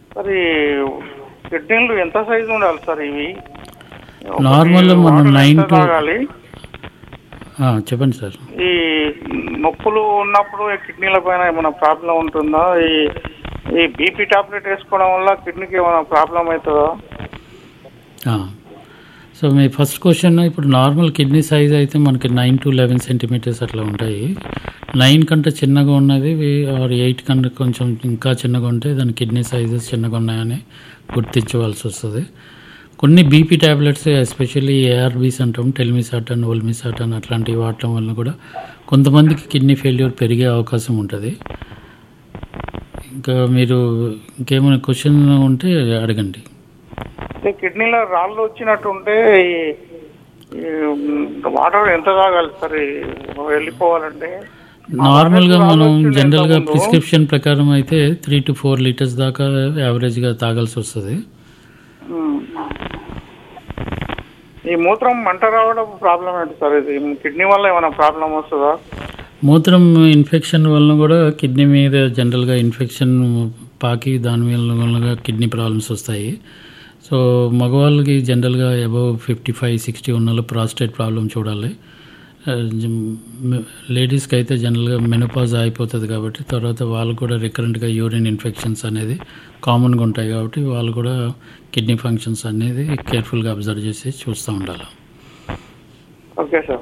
Sir ఈ కిడ్నీలు ఎంత సైజు ఉండాలి సార్ ఇవి? నార్మల్ మనం 9 to తాగాలి. చెప్పండి సార్. ఈ నొప్పులు ఉన్నప్పుడు కిడ్నీల పైన ఏమైనా ప్రాబ్లం ఉంటుందా? ఈ బీపీ టాబ్లెట్ వేసుకోవడం వల్ల కిడ్నీకి ఏమైనా ప్రాబ్లం అవుతుందా? సో మీ ఫస్ట్ క్వశ్చన్, ఇప్పుడు నార్మల్ కిడ్నీ సైజ్ అయితే మనకి 9 to 11 సెంటీమీటర్స్ అట్లా ఉంటాయి. 9 కంటే చిన్నగా ఉన్నది ఆర్ 8 కంటే కొంచెం ఇంకా చిన్నగా ఉంటే దాని కిడ్నీ సైజెస్ చిన్నగా ఉన్నాయని గుర్తించవలసి వస్తుంది. కొన్ని బీపీ ట్యాబ్లెట్స్ ఎస్పెషల్లీ ఏఆర్బీస్ అంటాం, టెల్మిసాటన్, ఓల్మిసాటన్ అట్లాంటివి వాడటం వల్ల కూడా కొంతమందికి కిడ్నీ ఫెయిల్యూర్ పెరిగే అవకాశం ఉంటుంది. ఇంకా మీరు ఇంకేమైనా క్వశ్చన్ ఉంటే అడగండి. కిడ్నీలో రాళ్ళు వచ్చినట్టుంటే వాటర్ ఎంత తాగాలి సార్ వెళ్ళిపోవాలంటే? నార్మల్గా మనం జనరల్గా ప్రిస్క్రిప్షన్ ప్రకారం అయితే 3 to 4 లీటర్స్ దాకా యావరేజ్గా తాగాల్సి వస్తుంది. ఈ మూత్రం మంట రావడం ప్రాబ్లం ఏంటి సార్? ఇది కిడ్నీ వల్ల ఏమైనా ప్రాబ్లం వస్తుందా? మూత్రం ఇన్ఫెక్షన్ వలన కూడా కిడ్నీ మీద జనరల్గా ఇన్ఫెక్షన్ పాకి దాని వల్ల కిడ్నీ ప్రాబ్లమ్స్ వస్తాయి. సో మగవాళ్ళకి జనరల్గా అబవ్ 55-60 ఉన్న ప్రాస్టేట్ ప్రాబ్లం చూడాలి. లేడీస్కి అయితే జనరల్గా మెనోపాజ్ అయిపోతుంది కాబట్టి తర్వాత వాళ్ళు కూడా రికరెంట్గా యూరిన్ ఇన్ఫెక్షన్స్ అనేది కామన్గా ఉంటాయి కాబట్టి వాళ్ళు కూడా కిడ్నీ ఫంక్షన్స్ అనేది కేర్ఫుల్గా అబ్జర్వ్ చేసి చూస్తూ ఉండాలి. Okay sir.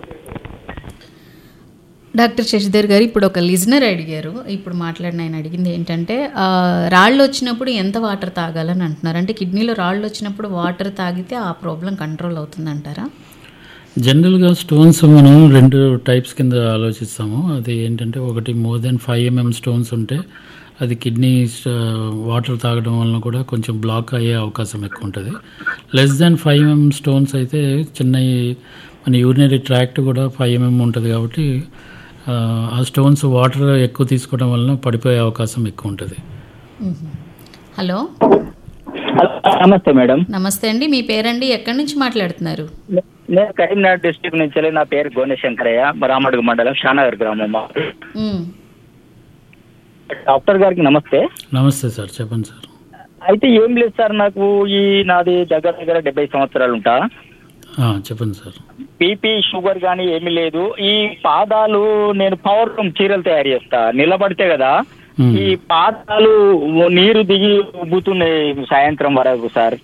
డాక్టర్ శశిధర్ గారు, ఇప్పుడు ఒక లిజనర్ అడిగారు, ఇప్పుడు మాట్లాడిన ఆయన అడిగింది ఏంటంటే రాళ్ళు వచ్చినప్పుడు ఎంత వాటర్ తాగాలని అంటున్నారు. అంటే కిడ్నీలో రాళ్ళు వచ్చినప్పుడు వాటర్ తాగితే ఆ ప్రాబ్లం కంట్రోల్ అవుతుందంటారా? జనరల్గా స్టోన్స్ మనం 2 టైప్స్ కింద ఆలోచిస్తాము. అది ఏంటంటే ఒకటి మోర్ దెన్ 5 mm స్టోన్స్ ఉంటే అది కిడ్నీ వాటర్ తాగడం వలన కూడా కొంచెం బ్లాక్ అయ్యే అవకాశం ఎక్కువ ఉంటుంది. లెస్ దెన్ 5 mm స్టోన్స్ అయితే చిన్న మన యూరినరీ ట్రాక్ట్ కూడా 5 mm ఉంటుంది కాబట్టి ఆ స్టోన్స్ వాటర్ ఎక్కువ తీసుకోవడం వలన పడిపోయే అవకాశం ఎక్కువ ఉంటుంది. హలో. నమస్తే మేడం. నమస్తే అండి, మీ పేరండి, ఎక్కడి నుంచి మాట్లాడుతున్నారు? నేను కరీంనగర్ డిస్ట్రిక్ట్ నుంచి. నా పేరు గోనేశంకరయ్య, రామడుగు మండలం, షానగర్ గ్రామం. డాక్టర్ గారికి నమస్తే. నమస్తే సార్, చెప్పండి సార్. అయితే ఏం లేదు సార్, నాకు నాది దగ్గర 70 సంవత్సరాలు ఉంటా. చెప్పండి సార్. బీపీ షుగర్ కానీ ఏమీ లేదు. ఈ పాదాలు నేను పవర్ రూమ్ చీరలు తయారు చేస్తా, నిలబడితే కదా ఈ పాదాలు నీరు దిగి ఉబ్బుతున్నాయి సాయంత్రం వరకు సార్.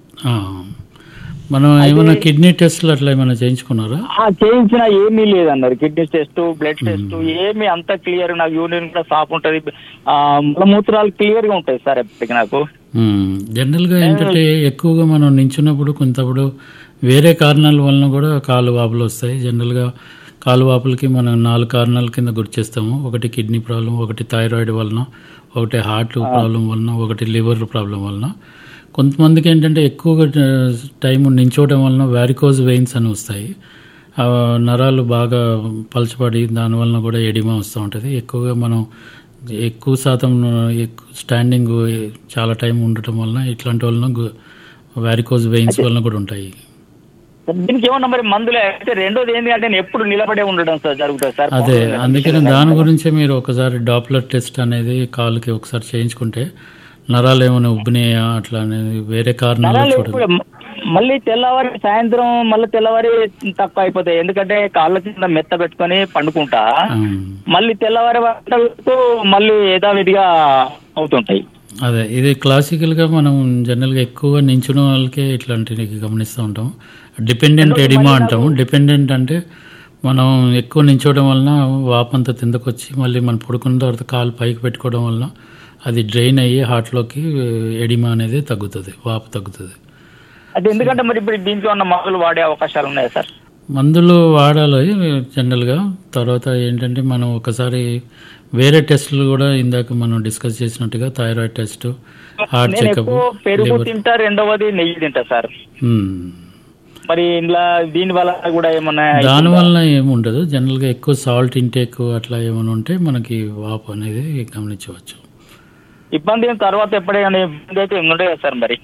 మనం ఏమైనా కిడ్నీ టెస్ట్లు అట్లా ఏమైనా చేయించుకున్నారా? చేయించినా ఏమీ లేదన్నారు. కిడ్నీ టెస్ట్, బ్లడ్ టెస్ట్ ఏమి అంత క్లియర్. నాకు యూరిన్ కూడా సాఫ్ ఉంటుంది, మూత్రాలు క్లియర్ గా ఉంటాయి సార్ ఎప్పటికి నాకు. జనరల్గా ఏంటంటే ఎక్కువగా మనం నించున్నప్పుడు కొంతప్పుడు వేరే కారణాల వలన కూడా కాలు వాపులు వస్తాయి. జనరల్గా కాలు వాపులకి మనం 4 కారణాల కింద గుర్తిస్తాము. ఒకటి కిడ్నీ ప్రాబ్లం, ఒకటి థైరాయిడ్ వలన, ఒకటి హార్ట్ ప్రాబ్లం వలన, ఒకటి లివర్ ప్రాబ్లం వలన. కొంతమందికి ఏంటంటే ఎక్కువగా టైం నించోవడం వలన వారికోజ్ వెయిన్స్ అని వస్తాయి. నరాలు బాగా పలచబడి దానివలన కూడా ఎడిమా వస్తూ ఉంటుంది. ఎక్కువగా మనం ఎక్కువ శాతం స్టాండింగ్ చాలా టైం ఉండటం వలన ఇట్లాంటి వలన వారికోజ్ వెయిన్స్ వలన కూడా ఉంటాయి. దీనికి ఏమన్నా మరి మందులు అయితే? రెండోది ఏంటి అంటే ఎప్పుడు నిలబడే ఉండడం సార్ జరుగుతుంది సార్. అదే అందుకని దాని గురించి మీరు ఒకసారి డాప్లర్ టెస్ట్ అనేది కాలుకి ఒకసారి చేయించుకుంటే నరాలు ఏమైనా ఉబ్బినాయా అట్లా అనేది వేరే కారణాలు చూడండి. మళ్ళీ తెల్లవారి సాయంత్రం మళ్ళీ తెల్లవారి తక్కువ అయిపోతాయి. ఎందుకంటే కాళ్ళ కింద మెత్త పెట్టుకొని పండుకుంటా, మళ్ళీ తెల్లవారి మళ్ళీ యథావిధిగా అవుతుంటాయి. అదే ఇది క్లాసికల్గా మనం జనరల్గా ఎక్కువగా నించున్న వాళ్ళకే ఇట్లాంటివి గమనిస్తూ ఉంటాం. డిపెండెంట్ ఎడిమా అంటాము. డిపెండెంట్ అంటే మనం ఎక్కువ నించోవడం వలన వాపంతా కిందకొచ్చి మళ్ళీ మనం పడుకున్న తర్వాత కాలు పైకి పెట్టుకోవడం వలన అది డ్రైన్ అయ్యి హార్ట్లోకి ఎడిమా అనేది తగ్గుతుంది, వాపు తగ్గుతుంది. అది ఎందుకంటే మరి ఇప్పుడు దీంట్లో ఉన్న మందులు వాడే అవకాశాలు ఉన్నాయా సార్? మందులు వాడాలి జనరల్గా. తర్వాత ఏంటంటే మనం ఒకసారి వేరే టెస్టులు కూడా ఇందాక మనం డిస్కస్ చేసినట్టుగా థైరాయిడ్ టెస్ట్, హార్ట్ చెకప్. పెరుగు తింటా, రెండవది నెయ్యి తింటా సార్. మరి ఇంట్లో దీని వల్ల కూడా ఏమన్నా? దానివల్ల ఏముండదు. జనరల్గా ఎక్కువ సాల్ట్ ఇంటేక్ అట్లా ఏమైనా ఉంటే మనకి వాపు అనేది గమనించవచ్చు. ఇబ్బంది తర్వాత ఎప్పుడైనా ఇబ్బంది అయితే ఉండదు కదా సార్ మరి?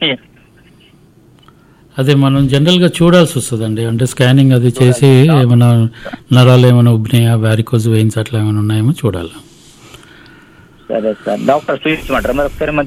అదే మనం జనరల్గా చూడాల్సి వస్తుందండి. అంటే స్కానింగ్ అది చేసి ఏమైనా నరాలు ఏమైనా ఉబ్బినాయా, వారికోజ్ వెయిన్స్ అట్లా ఏమైనా ఉన్నాయేమో చూడాలి. సరే సార్. డాక్టర్ చూపించమంటారా మరి ఒకసారి?